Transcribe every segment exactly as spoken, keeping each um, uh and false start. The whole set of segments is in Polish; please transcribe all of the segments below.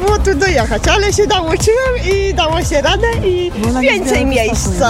było tu dojechać, ale się nauczyłem i dało się radę i więcej miejsca.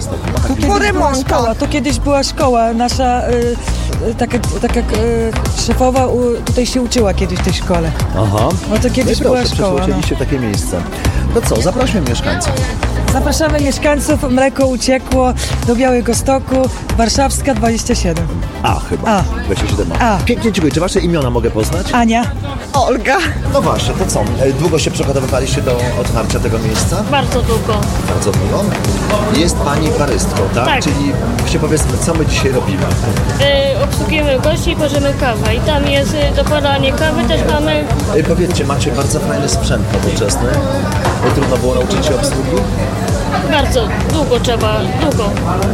Po remontu. To kiedyś była szkoła, nasza y, y, taka, taka y, szefowa u, tutaj się uczyła kiedyś w tej szkole. Aha. No to kiedyś no była proszę, szkoła. przywróciliście No. takie miejsce. To co, zaprośmy mieszkańców. Zapraszamy mieszkańców, mleko uciekło do Białegostoku, Warszawska dwadzieścia siedem. A, chyba. A. dwadzieścia siedem A. A. Pięknie dziękuję. Czy wasze imiona mogę poznać? Ania. Olga. No właśnie, to co? E, Długo się przygotowywaliście do otwarcia tego miejsca? Bardzo długo. Bardzo długo. Jest pani barystką, tak? Tak. Czyli właśnie powiedzmy, co my dzisiaj robimy? Y, obsługujemy gości i porzymy kawę. I tam jest y, do podania kawy też mamy. E, Powiedzcie, macie bardzo fajny sprzęt nowoczesny. Nie trudno było nauczyć się obsługi? Bardzo długo trzeba, długo.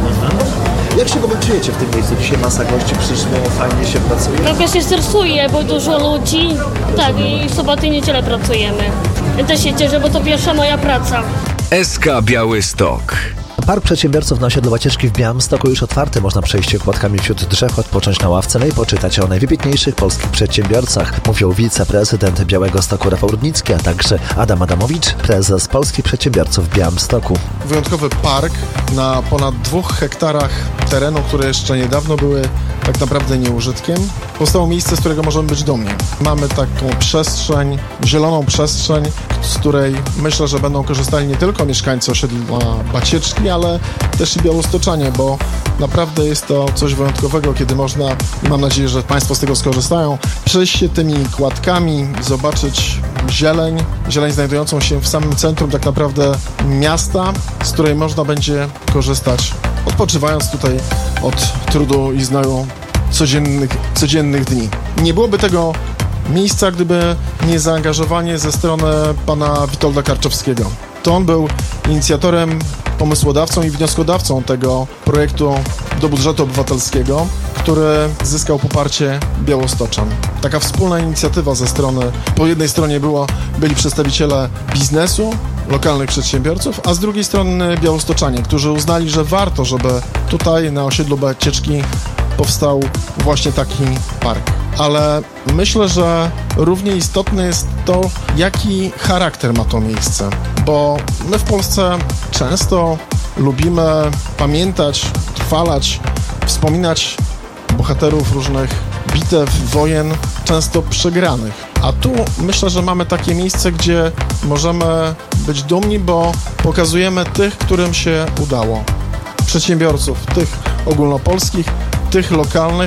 Jak się w ogóle czujecie w tym miejscu? Dzisiaj masa gości przyszło, fajnie się pracuje? Trochę się stresuje, bo dużo ludzi. Tak, i w soboty i niedzielę pracujemy. Ja też się cieszę, bo to pierwsza moja praca. S K Białystok. Park przedsiębiorców na osiedlu Łacieczki w Białymstoku już otwarty. Można przejść się kładkami wśród drzew, odpocząć na ławce, no i poczytać o najwybitniejszych polskich przedsiębiorcach. Mówił wiceprezydent Białegostoku Rafał Rudnicki, a także Adam Adamowicz, prezes Polskich Przedsiębiorców w Białymstoku. Wyjątkowy park na ponad dwóch hektarach terenu, które jeszcze niedawno były tak naprawdę nieużytkiem. Powstało miejsce, z którego możemy być dumni. Mamy taką przestrzeń, zieloną przestrzeń, z której myślę, że będą korzystali nie tylko mieszkańcy osiedla Bacieczki, ale też i białostoczanie, bo naprawdę jest to coś wyjątkowego, kiedy można, i mam nadzieję, że Państwo z tego skorzystają, przejść się tymi kładkami, zobaczyć zieleń, zieleń znajdującą się w samym centrum tak naprawdę miasta, z której można będzie korzystać, odpoczywając tutaj od trudu i znoju codziennych, codziennych dni. Nie byłoby tego miejsca, gdyby nie zaangażowanie ze strony pana Witolda Karczewskiego. To on był inicjatorem, pomysłodawcą i wnioskodawcą tego projektu do budżetu obywatelskiego, który zyskał poparcie białostoczan. Taka wspólna inicjatywa ze strony, po jednej stronie było, byli przedstawiciele biznesu, lokalnych przedsiębiorców, a z drugiej strony białostoczanie, którzy uznali, że warto, żeby tutaj na osiedlu Bacieczki powstał właśnie taki park. Ale myślę, że równie istotne jest to, jaki charakter ma to miejsce, bo my w Polsce często lubimy pamiętać, trwalać, wspominać bohaterów różnych bitew, wojen, często przegranych. A tu myślę, że mamy takie miejsce, gdzie możemy być dumni, bo pokazujemy tych, którym się udało. Przedsiębiorców, tych ogólnopolskich, tych lokalnych,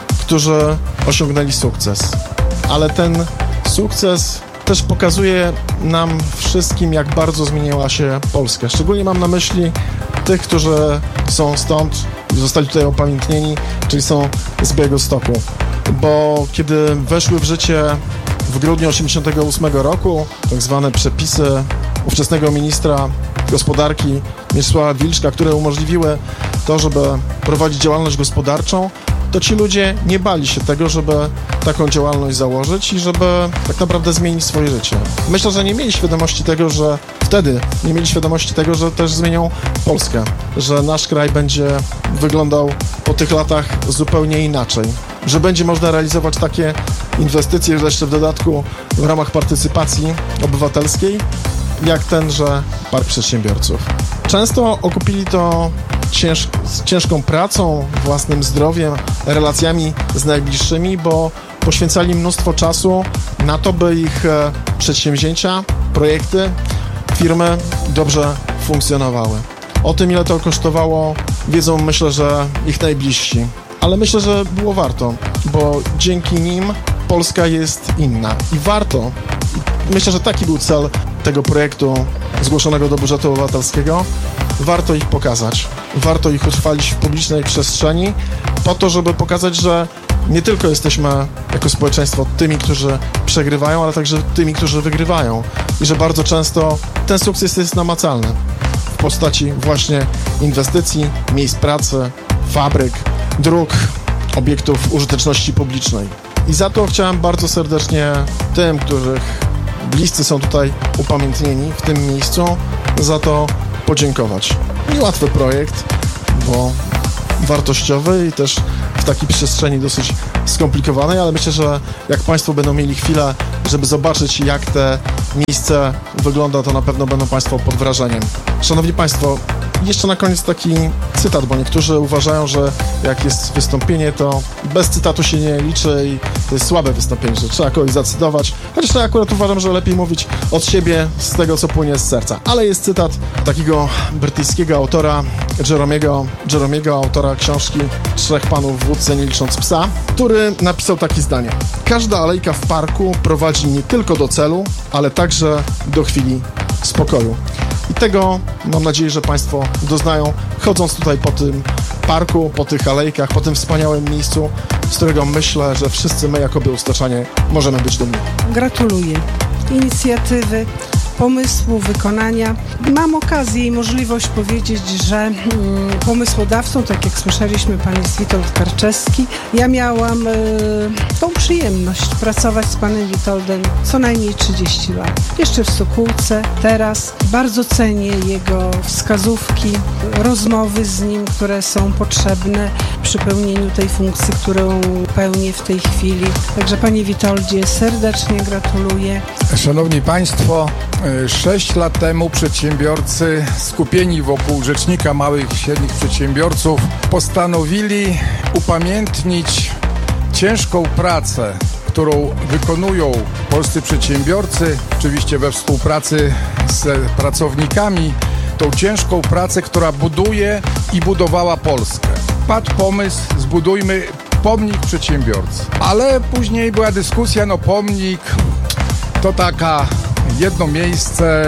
którzy osiągnęli sukces. Ale ten sukces też pokazuje nam wszystkim, jak bardzo zmieniła się Polska. Szczególnie mam na myśli tych, którzy są stąd i zostali tutaj upamiętnieni, czyli są z Białegostoku. Bo kiedy weszły w życie w grudniu osiemdziesiątego ósmego roku tak zwane przepisy ówczesnego ministra gospodarki Mieczysława Wilczka, które umożliwiły to, żeby prowadzić działalność gospodarczą, to ci ludzie nie bali się tego, żeby taką działalność założyć i żeby tak naprawdę zmienić swoje życie. Myślę, że nie mieli świadomości tego, że wtedy nie mieli świadomości tego, że też zmienią Polskę, że nasz kraj będzie wyglądał po tych latach zupełnie inaczej, że będzie można realizować takie inwestycje, jeszcze w dodatku w ramach partycypacji obywatelskiej, jak tenże Park Przedsiębiorców. Często okupili to cięż, z ciężką pracą, własnym zdrowiem, relacjami z najbliższymi, bo poświęcali mnóstwo czasu na to, by ich e, przedsięwzięcia, projekty, firmy dobrze funkcjonowały. O tym, ile to kosztowało, wiedzą, myślę, że ich najbliżsi. Ale myślę, że było warto, bo dzięki nim Polska jest inna. I warto, myślę, że taki był cel tego projektu zgłoszonego do budżetu obywatelskiego, warto ich pokazać. Warto ich utrwalić w publicznej przestrzeni po to, żeby pokazać, że nie tylko jesteśmy jako społeczeństwo tymi, którzy przegrywają, ale także tymi, którzy wygrywają. I że bardzo często ten sukces jest namacalny w postaci właśnie inwestycji, miejsc pracy, fabryk, dróg, obiektów użyteczności publicznej. I za to chciałem bardzo serdecznie tym, których bliscy są tutaj upamiętnieni w tym miejscu, za to podziękować. Niełatwy projekt, bo wartościowy i też w takiej przestrzeni dosyć skomplikowanej, ale myślę, że jak Państwo będą mieli chwilę, żeby zobaczyć, jak te miejsce wygląda, to na pewno będą Państwo pod wrażeniem. Szanowni Państwo, jeszcze na koniec taki cytat, bo niektórzy uważają, że jak jest wystąpienie, to bez cytatu się nie liczy i to jest słabe wystąpienie, że trzeba kogoś zacytować. Chociaż ja akurat uważam, że lepiej mówić od siebie, z tego, co płynie z serca. Ale jest cytat takiego brytyjskiego autora, Jeromiego, Jeromiego, autora książki Trzech Panów w Wódce, nie licząc psa, który napisał takie zdanie. Każda alejka w parku prowadzi nie tylko do celu, ale także do chwili spokoju. I tego mam nadzieję, że Państwo doznają, chodząc tutaj po tym parku, po tych alejkach, po tym wspaniałym miejscu, z którego myślę, że wszyscy my jako białostoczanie możemy być dumni. Gratuluję inicjatywy, pomysłu, wykonania. Mam okazję i możliwość powiedzieć, że mm, pomysłodawcą, tak jak słyszeliśmy, pan jest Witold Karczewski. Ja miałam y, tą przyjemność pracować z panem Witoldem co najmniej trzydzieści lat. Jeszcze w Sokółce, teraz. Bardzo cenię jego wskazówki, rozmowy z nim, które są potrzebne przy pełnieniu tej funkcji, którą pełnię w tej chwili. Także panie Witoldzie, serdecznie gratuluję. Szanowni Państwo, sześć lat temu przedsiębiorcy skupieni wokół Rzecznika Małych i Średnich Przedsiębiorców postanowili upamiętnić ciężką pracę, którą wykonują polscy przedsiębiorcy, oczywiście we współpracy z pracownikami, tą ciężką pracę, która buduje i budowała Polskę. Padł pomysł, zbudujmy pomnik przedsiębiorcy. Ale później była dyskusja, no pomnik to taka jedno miejsce,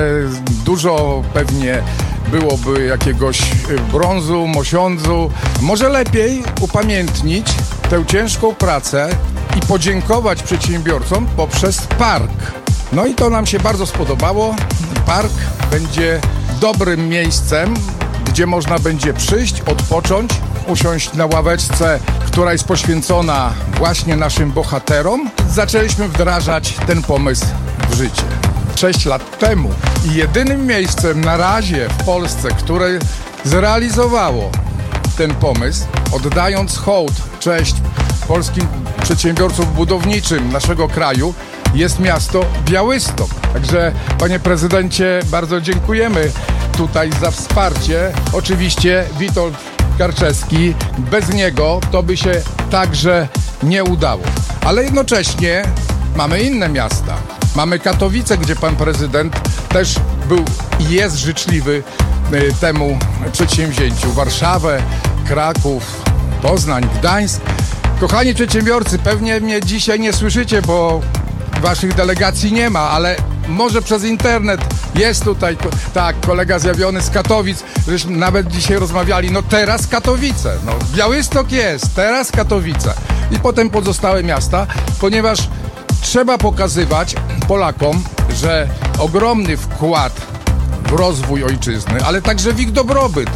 dużo pewnie byłoby jakiegoś brązu, mosiądzu. Może lepiej upamiętnić tę ciężką pracę i podziękować przedsiębiorcom poprzez park. No i to nam się bardzo spodobało. Park będzie dobrym miejscem, gdzie można będzie przyjść, odpocząć, usiąść na ławeczce, która jest poświęcona właśnie naszym bohaterom. Zaczęliśmy wdrażać ten pomysł w życie. Sześć lat temu i jedynym miejscem na razie w Polsce, które zrealizowało ten pomysł, oddając hołd, cześć polskim przedsiębiorcom budowniczym naszego kraju, jest miasto Białystok. Także, panie prezydencie, bardzo dziękujemy tutaj za wsparcie. Oczywiście Witold Karczewski, bez niego to by się także nie udało. Ale jednocześnie mamy inne miasta. Mamy Katowice, gdzie pan prezydent też był i jest życzliwy y, temu przedsięwzięciu. Warszawę, Kraków, Poznań, Gdańsk. Kochani przedsiębiorcy, pewnie mnie dzisiaj nie słyszycie, bo waszych delegacji nie ma, ale może przez internet jest tutaj, tak, kolega zjawiony z Katowic, żeśmy nawet dzisiaj rozmawiali, no teraz Katowice, no Białystok jest, teraz Katowice i potem pozostałe miasta, ponieważ trzeba pokazywać Polakom, że ogromny wkład w rozwój ojczyzny, ale także w ich dobrobyt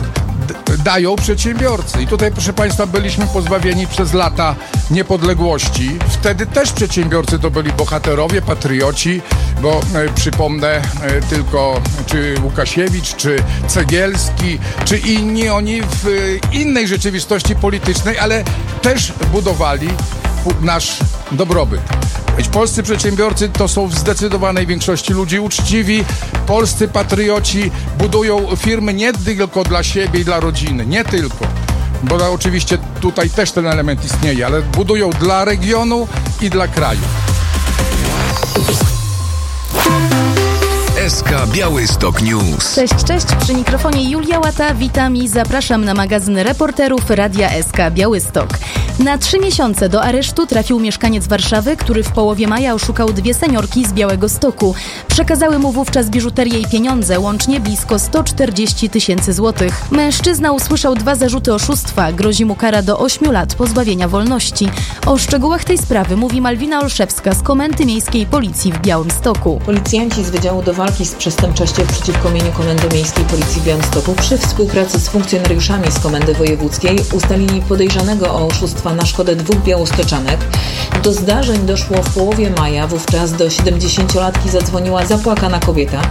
dają przedsiębiorcy. I tutaj, proszę Państwa, byliśmy pozbawieni przez lata niepodległości. Wtedy też przedsiębiorcy to byli bohaterowie, patrioci, bo e, przypomnę e, tylko czy Łukasiewicz, czy Cegielski, czy inni, oni w e, innej rzeczywistości politycznej, ale też budowali nasz dobrobyt. Polscy przedsiębiorcy to są w zdecydowanej większości ludzi uczciwi. Polscy patrioci budują firmy nie tylko dla siebie i dla rodziny, nie tylko, bo oczywiście tutaj też ten element istnieje, ale budują dla regionu i dla kraju. S K Białystok News. Cześć, cześć, przy mikrofonie Julia Łata, witam i zapraszam na magazyn reporterów Radia S K Białystok. Na trzy miesiące do aresztu trafił mieszkaniec Warszawy, który w połowie maja oszukał dwie seniorki z Białegostoku. Przekazały mu wówczas biżuterię i pieniądze, łącznie blisko sto czterdzieści tysięcy złotych. Mężczyzna usłyszał dwa zarzuty oszustwa, grozi mu kara do ośmiu lat pozbawienia wolności. O szczegółach tej sprawy mówi Malwina Olszewska z Komendy Miejskiej Policji w Białymstoku. Policjanci z Wydziału do Walki z Przestępczością przeciwko mieniu Komendy Miejskiej Policji w Białymstoku przy współpracy z funkcjonariuszami z Komendy Wojewódzkiej ustalili podejrzanego o oszustwa na szkodę dwóch białostoczanek. Do zdarzeń doszło w połowie maja. Wówczas do siedemdziesięciolatki zadzwoniła zapłakana kobieta.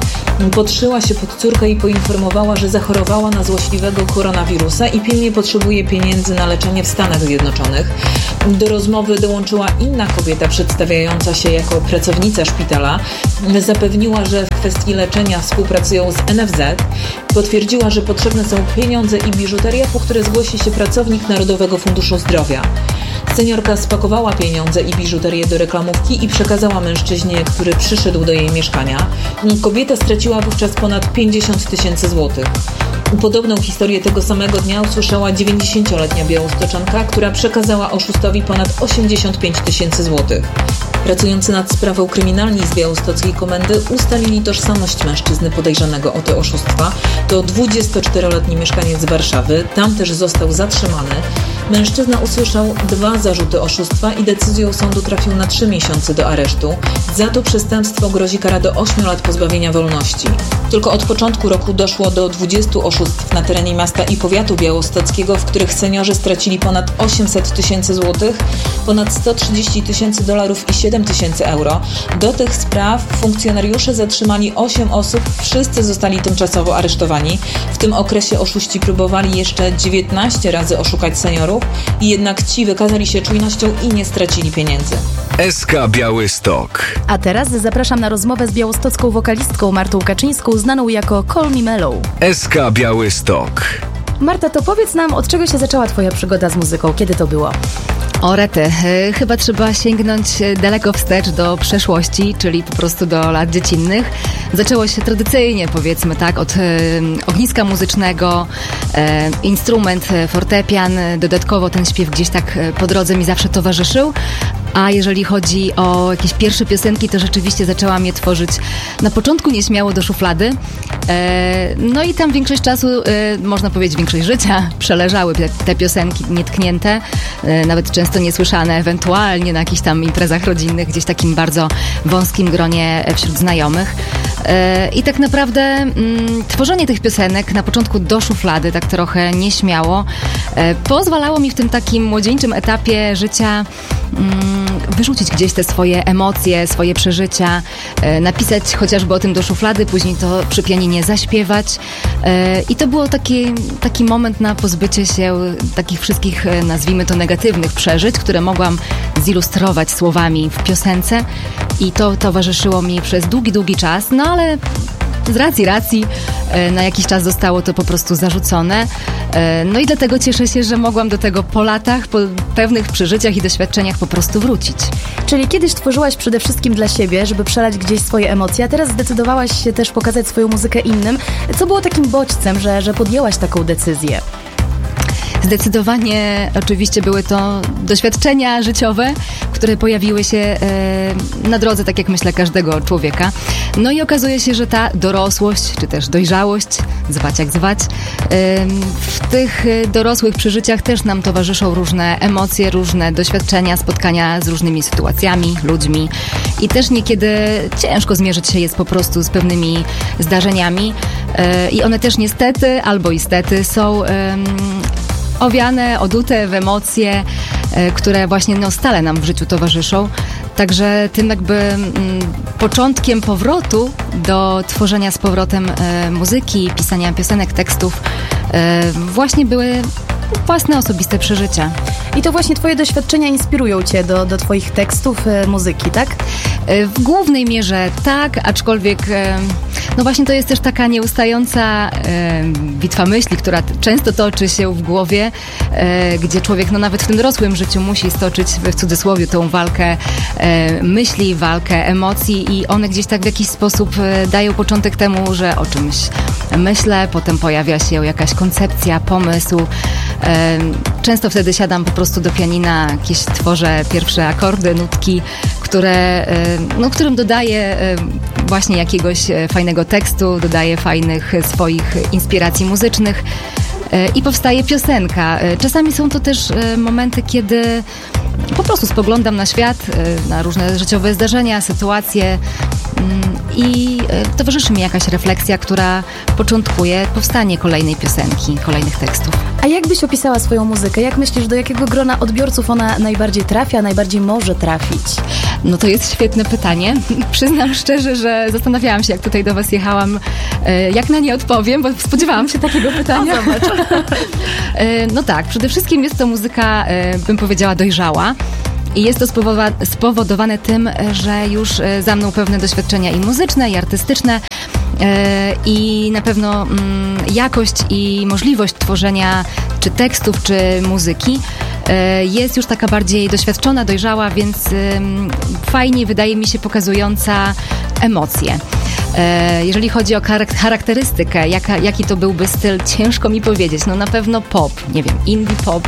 Podszyła się pod córkę i poinformowała, że zachorowała na złośliwego koronawirusa i pilnie potrzebuje pieniędzy na leczenie w Stanach Zjednoczonych. Do rozmowy dołączyła inna kobieta przedstawiająca się jako pracownica szpitala. Zapewniła, że w kwestii leczenia współpracują z N F Z. Potwierdziła, że potrzebne są pieniądze i biżuteria, po które zgłosi się pracownik Narodowego Funduszu Zdrowia. Seniorka spakowała pieniądze i biżuterię do reklamówki i przekazała mężczyźnie, który przyszedł do jej mieszkania. Kobieta straciła wówczas ponad pięćdziesiąt tysięcy złotych. Podobną historię tego samego dnia usłyszała dziewięćdziesięcioletnia białostoczanka, która przekazała oszustowi ponad osiemdziesiąt pięć tysięcy złotych. Pracujący nad sprawą kryminalni z białostockiej komendy ustalili tożsamość mężczyzny podejrzanego o te oszustwa. To dwudziestoczteroletni mieszkaniec Warszawy, tam też został zatrzymany. Mężczyzna usłyszał dwa zarzuty oszustwa i decyzją sądu trafił na trzy miesiące do aresztu. Za to przestępstwo grozi kara do ośmiu lat pozbawienia wolności. Tylko od początku roku doszło do dwudziestu oszustw na terenie miasta i powiatu białostockiego, w których seniorzy stracili ponad osiemset tysięcy złotych, ponad sto trzydzieści tysięcy dolarów i siedem tysięcy euro. Do tych spraw funkcjonariusze zatrzymali osiem osób, wszyscy zostali tymczasowo aresztowani. W tym okresie oszuści próbowali jeszcze dziewiętnaście razy oszukać seniorów i jednak ci wykazali się czujnością i nie stracili pieniędzy. S K Białystok. A teraz zapraszam na rozmowę z białostocką wokalistką Martą Kaczyńską, znaną jako Call Me Mellow. S K Białystok. Marta, to powiedz nam, od czego się zaczęła twoja przygoda z muzyką? Kiedy to było? O rety, chyba trzeba sięgnąć daleko wstecz do przeszłości, czyli po prostu do lat dziecinnych. Zaczęło się tradycyjnie, powiedzmy tak, od ogniska muzycznego, instrument, fortepian, dodatkowo ten śpiew gdzieś tak po drodze mi zawsze towarzyszył. A jeżeli chodzi o jakieś pierwsze piosenki, to rzeczywiście zaczęłam je tworzyć na początku nieśmiało do szuflady. No i tam większość czasu, można powiedzieć większość życia, przeleżały te, te piosenki nietknięte, nawet często niesłyszane, ewentualnie na jakichś tam imprezach rodzinnych, gdzieś takim bardzo wąskim gronie wśród znajomych. I tak naprawdę mm, tworzenie tych piosenek na początku do szuflady, tak trochę nieśmiało, pozwalało mi w tym takim młodzieńczym etapie życia mm, wyrzucić gdzieś te swoje emocje, swoje przeżycia, napisać chociażby o tym do szuflady, później to przy pianinie zaśpiewać. I to było taki, taki moment na pozbycie się takich wszystkich, nazwijmy to, negatywnych przeżyć, które mogłam zilustrować słowami w piosence. I to towarzyszyło mi przez długi, długi czas, no ale z racji racji na jakiś czas zostało to po prostu zarzucone. No i dlatego cieszę się, że mogłam do tego po latach, po pewnych przeżyciach i doświadczeniach po prostu wrócić. Czyli kiedyś tworzyłaś przede wszystkim dla siebie, żeby przelać gdzieś swoje emocje, a teraz zdecydowałaś się też pokazać swoją muzykę innym. Co było takim bodźcem, że, że podjęłaś taką decyzję? Zdecydowanie oczywiście były to doświadczenia życiowe, które pojawiły się e, na drodze, tak jak myślę, każdego człowieka. No i okazuje się, że ta dorosłość, czy też dojrzałość, zwać jak zwać, e, w tych dorosłych przeżyciach też nam towarzyszą różne emocje, różne doświadczenia, spotkania z różnymi sytuacjami, ludźmi i też niekiedy ciężko zmierzyć się jest po prostu z pewnymi zdarzeniami e, i one też niestety albo istety są e, owiane, odute w emocje, które właśnie no, stale nam w życiu towarzyszą. Także tym jakby mm, początkiem powrotu do tworzenia z powrotem e, muzyki, pisania piosenek, tekstów e, właśnie były własne osobiste przeżycia. I to właśnie twoje doświadczenia inspirują cię do, do twoich tekstów, e, muzyki, tak? E, w głównej mierze tak, aczkolwiek e, no właśnie to jest też taka nieustająca e, bitwa myśli, która t- często toczy się w głowie, e, gdzie człowiek no nawet w tym dorosłym życiu musi stoczyć w cudzysłowie tą walkę e, myśli, walkę emocji i one gdzieś tak w jakiś sposób e, dają początek temu, że o czymś myślę, potem pojawia się jakaś koncepcja, pomysł. E, często wtedy siadam po prostu do pianina, jakieś tworzę pierwsze akordy, nutki, które, e, no, którym dodaję e, właśnie jakiegoś fajnego tekstu, dodaję fajnych swoich inspiracji muzycznych i powstaje piosenka. Czasami są to też momenty, kiedy po prostu spoglądam na świat, na różne życiowe zdarzenia, sytuacje i towarzyszy mi jakaś refleksja, która początkuje powstanie kolejnej piosenki, kolejnych tekstów. A jak byś opisała swoją muzykę? Jak myślisz, do jakiego grona odbiorców ona najbardziej trafia, najbardziej może trafić? No to jest świetne pytanie. Przyznam szczerze, że zastanawiałam się, jak tutaj do was jechałam, jak na nie odpowiem, bo spodziewałam się takiego pytania. No tak, przede wszystkim jest to muzyka, bym powiedziała, dojrzała. I jest to spowodowa- spowodowane tym, że już za mną pewne doświadczenia i muzyczne, i artystyczne, i na pewno jakość i możliwość tworzenia czy tekstów, czy muzyki jest już taka bardziej doświadczona, dojrzała, więc fajnie wydaje mi się pokazująca emocje. Jeżeli chodzi o charakterystykę, jaka, jaki to byłby styl, ciężko mi powiedzieć. No na pewno pop, nie wiem, indie pop.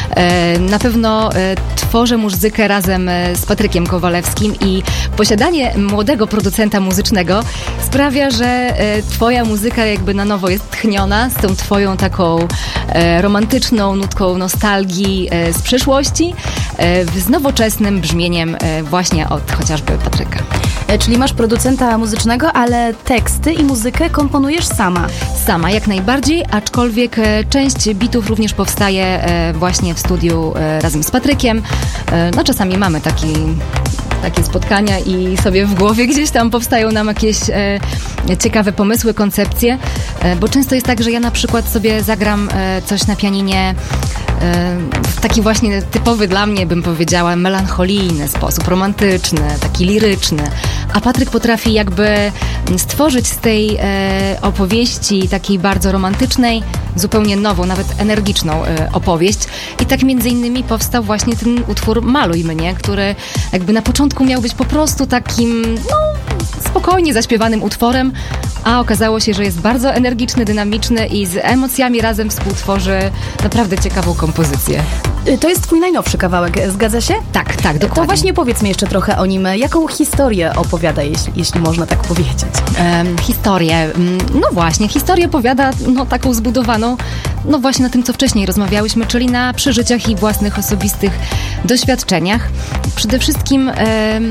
Na pewno tworzę muzykę razem z Patrykiem Kowalewskim i posiadanie młodego producenta muzycznego sprawia, że twoja muzyka jakby na nowo jest tchniona z tą twoją taką romantyczną nutką nostalgii z przeszłości, z nowoczesnym brzmieniem właśnie od chociażby Patryka. Czyli masz producenta muzycznego, ale teksty i muzykę komponujesz sama? Sama, jak najbardziej, aczkolwiek część bitów również powstaje właśnie w studiu razem z Patrykiem. No czasami mamy taki... takie spotkania i sobie w głowie gdzieś tam powstają nam jakieś e, ciekawe pomysły, koncepcje, e, bo często jest tak, że ja na przykład sobie zagram e, coś na pianinie e, w taki właśnie typowy dla mnie, bym powiedziała, melancholijny sposób, romantyczny, taki liryczny, a Patryk potrafi jakby stworzyć z tej e, opowieści takiej bardzo romantycznej, zupełnie nową, nawet energiczną e, opowieść i tak między innymi powstał właśnie ten utwór Maluj mnie, który jakby na początku miał być po prostu takim, no, spokojnie zaśpiewanym utworem, a okazało się, że jest bardzo energiczny, dynamiczny i z emocjami razem współtworzy naprawdę ciekawą kompozycję. To jest twój najnowszy kawałek, zgadza się? Tak, tak, dokładnie. To właśnie powiedz mi jeszcze trochę o nim. Jaką historię opowiada, jeśli, jeśli można tak powiedzieć? Um, historię. No właśnie, historię opowiada no, taką zbudowaną, no właśnie na tym, co wcześniej rozmawiałyśmy, czyli na przeżyciach i własnych osobistych doświadczeniach. Przede wszystkim um,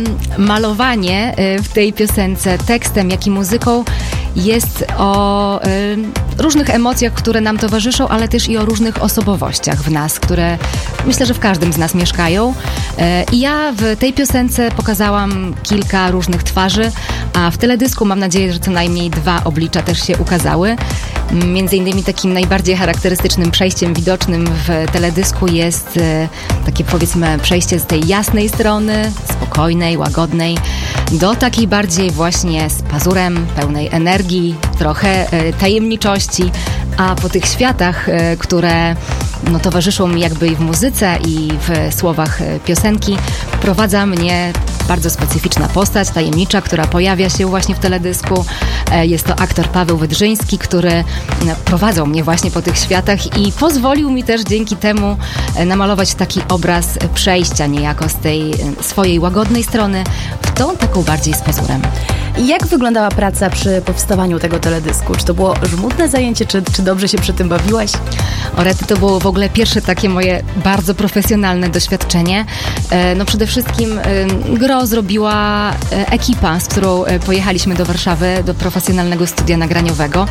malowanie w tej piosence tekstem, jak i muzyką jest o um, różnych emocjach, które nam towarzyszą, ale też i o różnych osobowościach w nas, które myślę, że w każdym z nas mieszkają. I ja w tej piosence pokazałam kilka różnych twarzy, a w teledysku mam nadzieję, że co najmniej dwa oblicza też się ukazały. Między innymi takim najbardziej charakterystycznym przejściem widocznym w teledysku jest takie, powiedzmy, przejście z tej jasnej strony, spokojnej, łagodnej, do takiej bardziej właśnie z pazurem, pełnej energii, trochę tajemniczości, a po tych światach, które no, towarzyszą mi jakby i w muzyce, i w słowach piosenki, prowadza mnie bardzo specyficzna postać, tajemnicza, która pojawia się właśnie w teledysku. Jest to aktor Paweł Wydrzyński, który prowadził mnie właśnie po tych światach i pozwolił mi też dzięki temu namalować taki obraz przejścia niejako z tej swojej łagodnej strony w tą taką bardziej z pazurem. Jak wyglądała praca przy powstawaniu tego teledysku? Czy to było żmudne zajęcie, czy, czy dobrze się przy tym bawiłaś? O rety, to było w ogóle pierwsze takie moje bardzo profesjonalne doświadczenie. No przede wszystkim gro zrobiła ekipa, z którą pojechaliśmy do Warszawy, do profesjonalnego studia nagraniowego.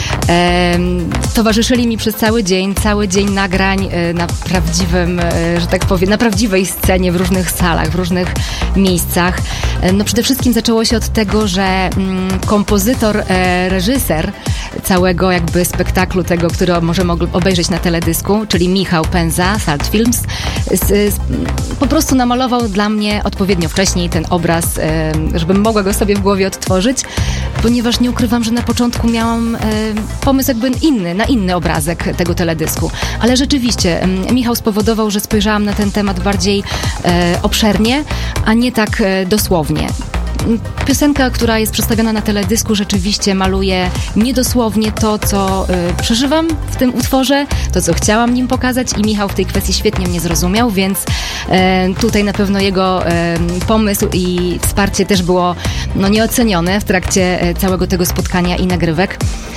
Towarzyszyli mi przez cały dzień, cały dzień nagrań na prawdziwym, że tak powiem, na prawdziwej scenie, w różnych salach, w różnych miejscach. No przede wszystkim zaczęło się od tego, że mm, kompozytor, e, reżyser całego jakby spektaklu tego, który możemy obejrzeć na teledysku, czyli Michał Pędza, Salt Films, z, z, po prostu namalował dla mnie odpowiednio wcześniej ten obraz, e, żebym mogła go sobie w głowie odtworzyć, ponieważ nie ukrywam, że na początku miałam e, pomysł jakby inny, na inny obrazek tego teledysku. Ale rzeczywiście e, Michał spowodował, że spojrzałam na ten temat bardziej e, obszernie, a nie tak e, dosłownie. piosenka, która jest przedstawiona na teledysku, rzeczywiście maluje niedosłownie to, co y, przeżywam w tym utworze, to, co chciałam nim pokazać i Michał w tej kwestii świetnie mnie zrozumiał, więc y, tutaj na pewno jego y, pomysł i wsparcie też było no, nieocenione w trakcie y, całego tego spotkania i nagrywek.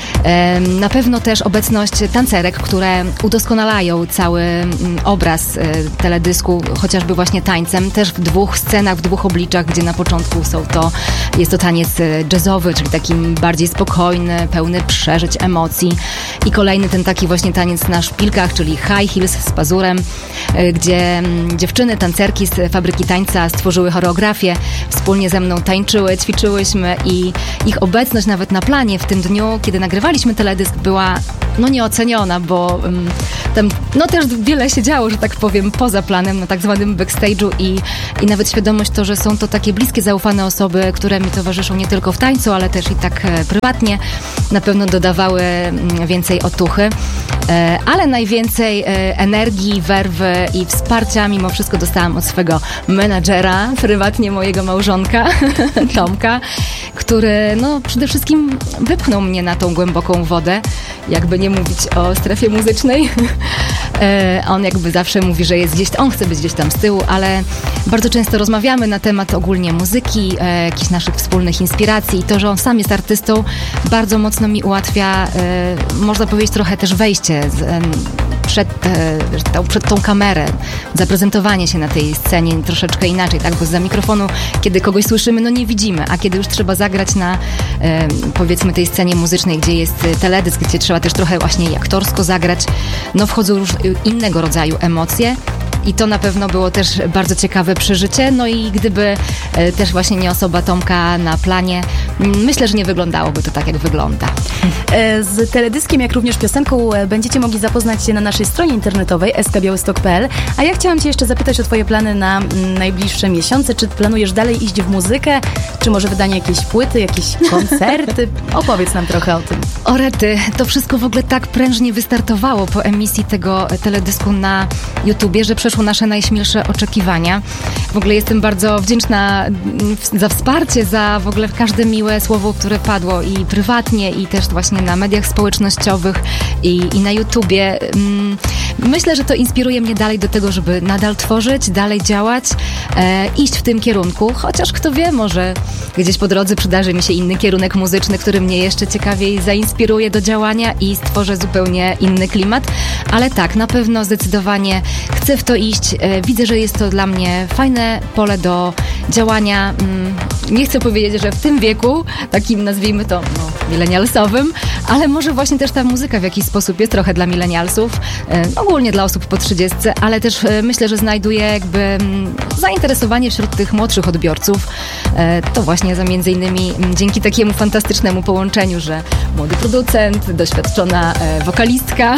Na pewno też obecność tancerek, które udoskonalają cały obraz teledysku, chociażby właśnie tańcem, też w dwóch scenach, w dwóch obliczach, gdzie na początku są to, jest to taniec jazzowy, czyli taki bardziej spokojny, pełny przeżyć, emocji i kolejny ten taki właśnie taniec na szpilkach, czyli high heels z pazurem, gdzie dziewczyny, tancerki z Fabryki Tańca stworzyły choreografię, wspólnie ze mną tańczyły, ćwiczyłyśmy i ich obecność nawet na planie w tym dniu, kiedy nagrywaliśmy teledysk, była no nieoceniona, bo um, tam no też wiele się działo, że tak powiem, poza planem, na tak zwanym backstage'u i, i nawet świadomość to, że są to takie bliskie, zaufane osoby, które mi towarzyszą nie tylko w tańcu, ale też i tak e, prywatnie, na pewno dodawały m, więcej otuchy. E, ale najwięcej e, energii, werwy i wsparcia mimo wszystko dostałam od swego menadżera, prywatnie mojego małżonka, Tomka, który no przede wszystkim wypchnął mnie na tą głęboką wodę, jakby nie mówić o strefie muzycznej. e, on jakby zawsze mówi, że jest gdzieś, on chce być gdzieś tam z tyłu, ale bardzo często rozmawiamy na temat ogólnie muzyki, e, jakichś naszych wspólnych inspiracji i to, że on sam jest artystą, bardzo mocno mi ułatwia, e, można powiedzieć, trochę też wejście z, e, przed, e, przed tą kamerę, zaprezentowanie się na tej scenie troszeczkę inaczej, tak, bo za mikrofonu, kiedy kogoś słyszymy, no nie widzimy, a kiedy już trzeba zagrać na e, powiedzmy tej scenie muzycznej, gdzie jest teledysk, gdzie trzeba też trochę właśnie i aktorsko zagrać, no wchodzą już innego rodzaju emocje. I to na pewno było też bardzo ciekawe przeżycie. No i gdyby e, też właśnie nie osoba Tomka na planie, myślę, że nie wyglądałoby to tak, jak wygląda. Z teledyskiem, jak również piosenką będziecie mogli zapoznać się na naszej stronie internetowej s k białystok kropka p l. A ja chciałam Cię jeszcze zapytać o Twoje plany na najbliższe miesiące. Czy planujesz dalej iść w muzykę? Czy może wydanie jakiejś płyty, jakieś koncerty? Opowiedz nam trochę o tym. O rety, to wszystko w ogóle tak prężnie wystartowało po emisji tego teledysku na YouTubie, że przeszło nasze najśmielsze oczekiwania. W ogóle jestem bardzo wdzięczna za wsparcie, za w ogóle każde miłe słowo, które padło i prywatnie, i też właśnie na mediach społecznościowych i, i na YouTubie. Myślę, że to inspiruje mnie dalej do tego, żeby nadal tworzyć, dalej działać, e, iść w tym kierunku, chociaż kto wie, może gdzieś po drodze przydarzy mi się inny kierunek muzyczny, który mnie jeszcze ciekawiej zainspiruje do działania i stworzę zupełnie inny klimat, ale tak, na pewno zdecydowanie chcę w to iść. E, widzę, że jest to dla mnie fajne pole do działania. Mm, nie chcę powiedzieć, że w tym wieku, takim nazwijmy to no, milenialsowym, ale może właśnie też ta muzyka w jakiś sposób jest trochę dla milenialsów, e, ogólnie dla osób po trzydziestce, ale też e, myślę, że znajduje jakby m, zainteresowanie wśród tych młodszych odbiorców. E, to właśnie za między innymi m, dzięki takiemu fantastycznemu połączeniu, że młody producent, doświadczona e, wokalistka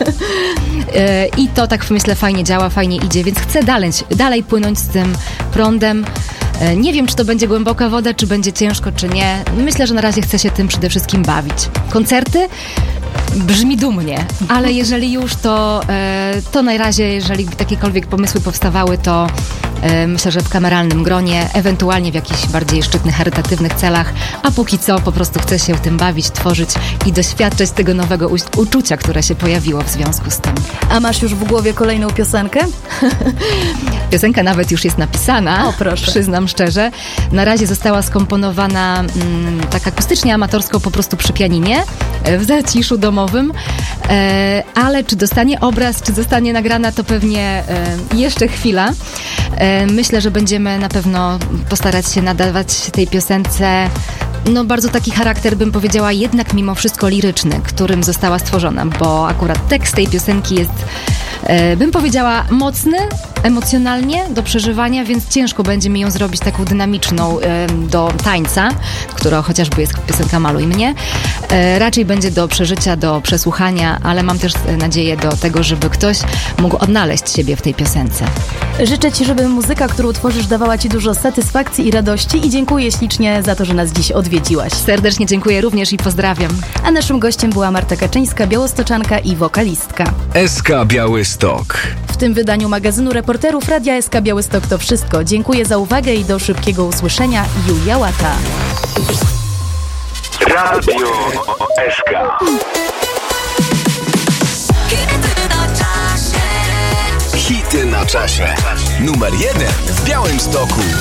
e, i to tak myślę fajnie działa, fajnie idzie, więc chcę dalej, dalej płynąć z tym prądem. Nie wiem, czy to będzie głęboka woda, czy będzie ciężko, czy nie. Myślę, że na razie chcę się tym przede wszystkim bawić. Koncerty? Brzmi dumnie, ale jeżeli już, to, to na razie, jeżeli jakiekolwiek pomysły powstawały, to myślę, że w kameralnym gronie, ewentualnie w jakichś bardziej szczytnych, charytatywnych celach, a póki co po prostu chcę się tym bawić, tworzyć i doświadczać tego nowego u- uczucia, które się pojawiło w związku z tym. A masz już w głowie kolejną piosenkę? Piosenka nawet już jest napisana, o, proszę. Przyznam szczerze. Na razie została skomponowana mm, tak akustycznie, amatorsko, po prostu przy pianinie, w zaciszu domowym, e, ale czy dostanie obraz, czy zostanie nagrana, to pewnie e, jeszcze chwila. E, myślę, że będziemy na pewno postarać się nadawać tej piosence no bardzo taki charakter, bym powiedziała, jednak mimo wszystko liryczny, którym została stworzona, bo akurat tekst tej piosenki jest, e, bym powiedziała, mocny, emocjonalnie do przeżywania, więc ciężko będzie mi ją zrobić taką dynamiczną e, do tańca, która chociażby jest piosenka Maluj mnie. E, raczej będzie do przeżycia, do przesłuchania, ale mam też nadzieję do tego, żeby ktoś mógł odnaleźć siebie w tej piosence. Życzę Ci, żeby muzyka, którą tworzysz, dawała Ci dużo satysfakcji i radości i dziękuję ślicznie za to, że nas dziś odwiedziłaś. Serdecznie dziękuję również i pozdrawiam. A naszym gościem była Marta Kaczyńska, białostoczanka i wokalistka. S K Białystok. W tym wydaniu magazynu reporterów Radia S K Białystok to wszystko. Dziękuję za uwagę i do szybkiego usłyszenia. Julia Łata. Radio S K. Hity na czasie. Numer jeden w Białymstoku.